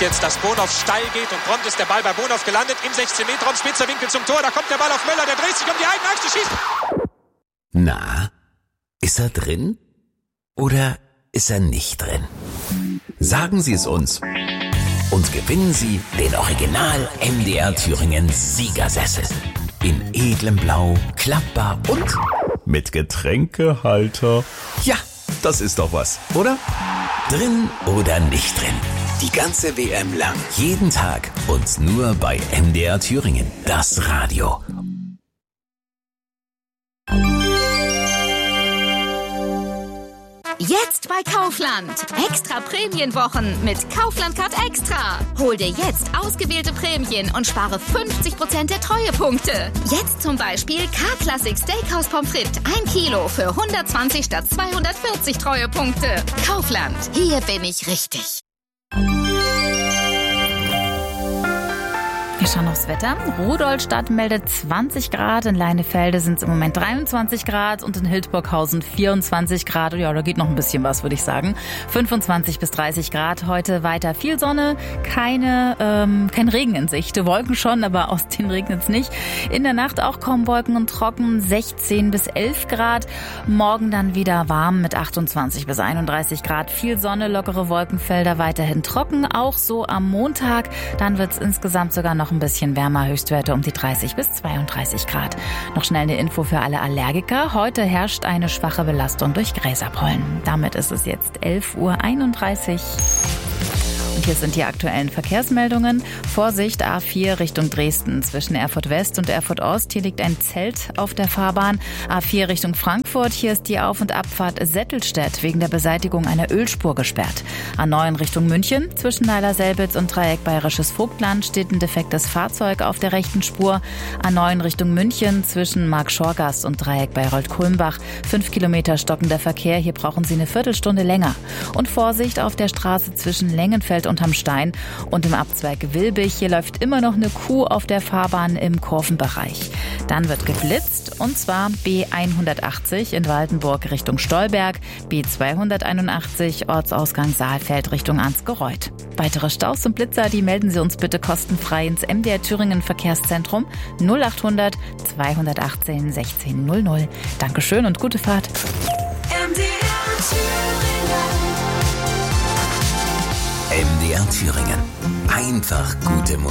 jetzt, dass Bonhoff steil geht und prompt ist der Ball bei Bonhoff gelandet im 16-Meter-Raum, spitzer Winkel zum Tor, da kommt der Ball auf Möller, der dreht sich um die eigene Achse, schießt. Na, ist er drin oder ist er nicht drin? Sagen Sie es uns und gewinnen Sie den Original MDR Thüringen Siegersessel. In edlem Blau, klappbar und mit Getränkehalter. Ja, das ist doch was, oder? Drin oder nicht drin? Die ganze WM lang, jeden Tag und nur bei MDR Thüringen, das Radio. Jetzt bei Kaufland. Extra Prämienwochen mit Kaufland Card Extra. Hol dir jetzt ausgewählte Prämien und spare 50% der Treuepunkte. Jetzt zum Beispiel K-Classic Steakhouse Pommes frites 1 Kilo für 120 statt 240 Treuepunkte. Kaufland. Hier bin ich richtig. Wir schauen aufs Wetter. Rudolstadt meldet 20 Grad, in Leinefelde sind es im Moment 23 Grad und in Hildburghausen 24 Grad. Ja, da geht noch ein bisschen was, würde ich sagen. 25 bis 30 Grad. Heute weiter viel Sonne, kein Regen in Sicht. Wolken schon, aber aus denen regnet es nicht. In der Nacht auch kaum Wolken und trocken, 16 bis 11 Grad. Morgen dann wieder warm mit 28 bis 31 Grad. Viel Sonne, lockere Wolkenfelder, weiterhin trocken. Auch so am Montag. Dann wird es insgesamt sogar noch ein bisschen wärmer, Höchstwerte um die 30 bis 32 Grad. Noch schnell eine Info für alle Allergiker. Heute herrscht eine schwache Belastung durch Gräserpollen. Damit ist es jetzt 11:31 Uhr. Und hier sind die aktuellen Verkehrsmeldungen. Vorsicht, A4 Richtung Dresden. Zwischen Erfurt West und Erfurt Ost. Hier liegt ein Zelt auf der Fahrbahn. A4 Richtung Frankfurt. Hier ist die Auf- und Abfahrt Settelstedt wegen der Beseitigung einer Ölspur gesperrt. A9 Richtung München. Zwischen Weiler-Selbitz und Dreieck Bayerisches Vogtland steht ein defektes Fahrzeug auf der rechten Spur. A9 Richtung München. Zwischen Mark-Schorgast und Dreieck Bayreuth-Kulmbach. 5 Kilometer stockender Verkehr. Hier brauchen Sie eine Viertelstunde länger. Und Vorsicht auf der Straße zwischen Längenfeld unterm Stein und im Abzweig Wilbig. Hier läuft immer noch eine Kuh auf der Fahrbahn im Kurvenbereich. Dann wird geblitzt und zwar B180 in Waldenburg Richtung Stolberg, B281 Ortsausgang Saalfeld Richtung Ansgereuth. Weitere Staus und Blitzer, die melden Sie uns bitte kostenfrei ins MDR Thüringen Verkehrszentrum 0800 218 1600. Dankeschön und gute Fahrt. MDR Thüringen. Einfach gute Musik.